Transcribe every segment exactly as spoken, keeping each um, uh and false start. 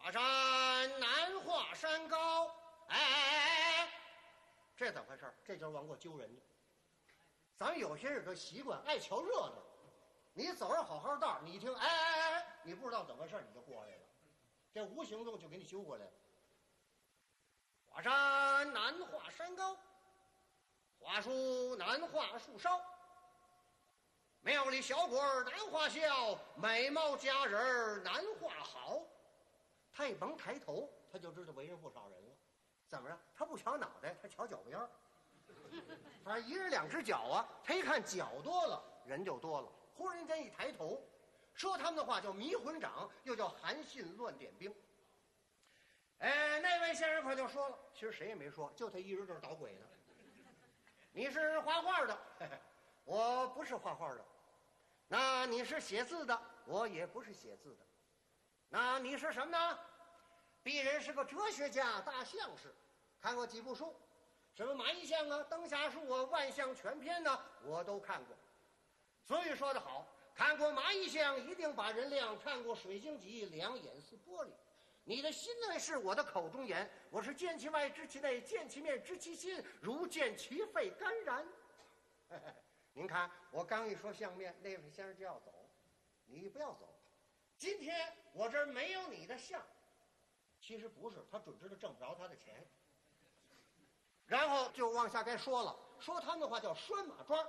华山难华山高。哎哎哎哎，这怎么回事？这就是往过揪人家。咱们有些人的习惯爱瞧热闹，你走上好好道，你一听哎哎哎哎，你不知道怎么回事，你就过来了，这无形中就给你揪过来了。华山难华山高，华树难画树梢。庙里小鬼儿难画笑，美貌佳人难画好。他一甭抬头，他就知道为人不少人了。怎么着？他不瞧脑袋，他瞧脚边儿。反正一人两只脚啊，他一看脚多了，人就多了。忽然间一抬头，说他们的话叫迷魂掌，又叫韩信乱点兵。哎，那位先生可就说了，其实谁也没说，就他一人这儿捣鬼呢。你是画画的，嘿嘿，我不是画画的。那你是写字的，我也不是写字的。那你是什么呢？鄙人是个哲学家，大相士，看过几部书，什么马一象啊、灯下树啊、万象全篇呢，我都看过。所以说得好，看过马一象一定把人亮，看过水晶脊两眼似玻璃。你的心内是我的口中言，我是见其外知其内，见其面知其心，如见其肺肝然。嘿嘿，您看我刚一说相面，那位先生就要走，你不要走。今天我这儿没有你的相，其实不是，他准知道挣不着他的钱。然后就往下该说了，说他们的话叫拴马桩。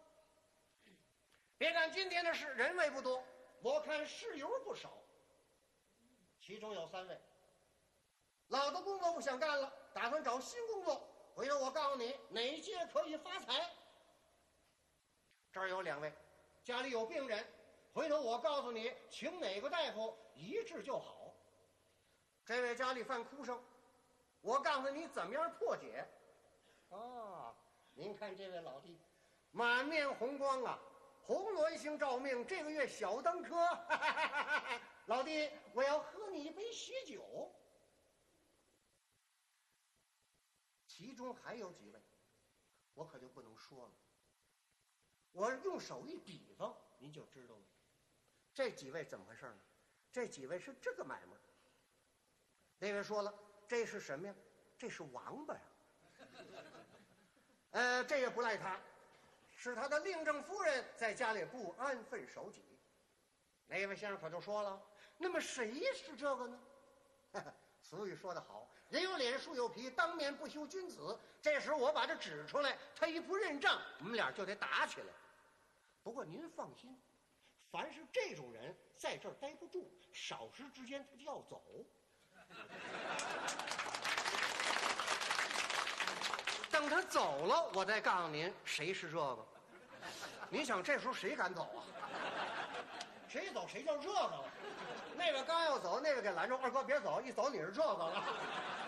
别看今天的事人位不多，我看事由不少。其中有三位，老的工作不想干了，打算找新工作。回头我告诉你哪一届可以发财。这儿有两位，家里有病人，回头我告诉你请哪个大夫一治就好。这位家里犯哭声，我告诉你怎么样破解。啊，您看这位老弟满面红光啊，红鸾星照命，这个月小登科。老弟，我要喝你一杯喜酒。其中还有几位，我可就不能说了。我用手一比方，您就知道了。这几位怎么回事呢？这几位是这个买卖。那位说了，这是什么呀？这是王八呀。呃，这也不赖他，是他的令正夫人在家里不安分守己。那位先生可就说了，那么谁是这个呢？俗语说得好，人有脸树有皮，当面不修君子。这时我把这指出来，他一不认账，我们俩就得打起来。不过您放心，凡是这种人在这儿待不住，少时之间他就要走。等他走了，我再告诉您谁是这个。您想这时候谁敢走啊？谁走谁叫这个了。那个刚要走，那个给拦住，二哥别走，一走你是这个了。